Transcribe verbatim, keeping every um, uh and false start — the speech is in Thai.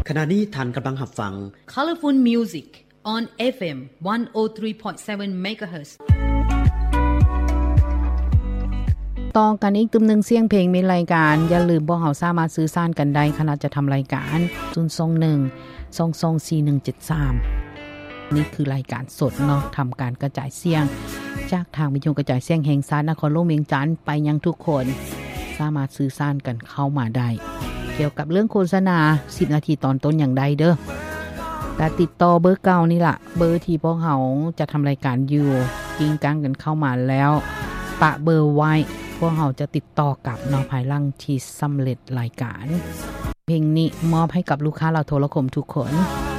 ขณะนี้ท่านกำลังรับฟัง Colorful Music on เอฟ เอ็ม one oh three point seven เมกะเฮิรตซ์ต่อกันอีกตึมนึงเสียงเพลงมีรายการอย่าลืมพวกเราสามารถสื่อสารกันได้ขณะจะทำรายการศูนย์ สอง หนึ่ง สอง สอง สี่ หนึ่ง เจ็ด สามนี่คือรายการสดเนาะทำการกระจายเสียงจากทางวิทยุกระจายเสียงแห่งชาตินครหลวงเวียงจันทร์ไปยังทุกคนสามารถสื่อสารกันเข้ามาได้เกี่ยวกับเรื่องโฆษณาสิบนาทีตอนต้นอย่างใดเด้อแต่ติดต่อเบอร์เก่านี่ล่ะเบอร์ที่พวกเราจะทำรายการอยู่กิ้งก้างกันเข้ามาแล้วปะเบอร์ไว้พวกเราจะติดต่อกับนอภายหลังที่สำเร็จรายการเพลงนี้มอบให้กับลูกค้าเราโทรคมทุกคน